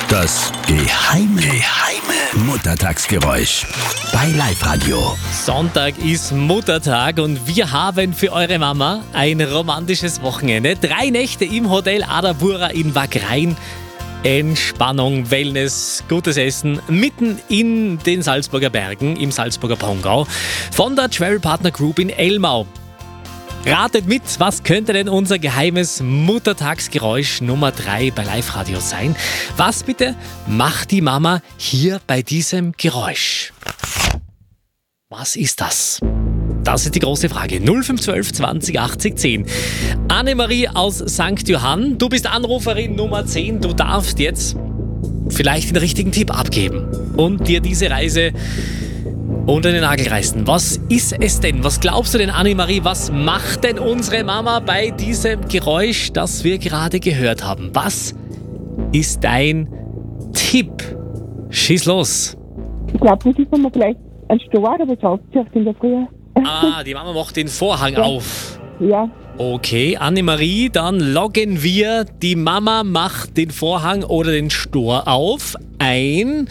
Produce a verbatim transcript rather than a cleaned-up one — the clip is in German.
Das geheime, geheime Muttertagsgeräusch bei Live-Radio. Sonntag ist Muttertag und wir haben für eure Mama ein romantisches Wochenende. Drei Nächte im Hotel Adabura in Wagrain. Entspannung, Wellness, gutes Essen mitten in den Salzburger Bergen im Salzburger Pongau von der Travel Partner Group in Elmau. Ratet mit, was könnte denn unser geheimes Muttertagsgeräusch Nummer drei bei Live-Radio sein? Was bitte macht die Mama hier bei diesem Geräusch? Was ist das? Das ist die große Frage. null fünf eins zwei zwanzig achtzig zehn. Annemarie aus Sankt Johann, du bist Anruferin Nummer zehn. Du darfst jetzt vielleicht den richtigen Tipp abgeben und dir diese Reise unter den Nagel reißen. Was ist es denn? Was glaubst du denn, Annemarie? Was macht denn unsere Mama bei diesem Geräusch, das wir gerade gehört haben? Was ist dein Tipp? Schieß los. Ich glaube, das ist nochmal vielleicht ein Stor, aber das aufgehört in der Früh. Ah, die Mama macht den Vorhang Ja. auf. Ja, Okay, Annemarie, dann loggen wir die Mama macht den Vorhang oder den Stor auf ein.